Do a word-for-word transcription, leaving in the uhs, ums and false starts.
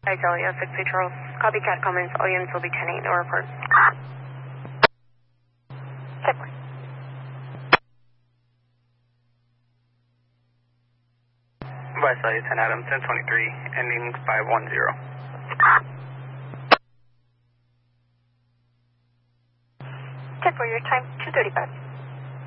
Hi, Delia, six eight Charles. Copycat comments, all units will be ten eight, no report. ten four. By Celsius ten Adam, ten twenty-three, ending five one zero. ten four, your time, two thirty-five.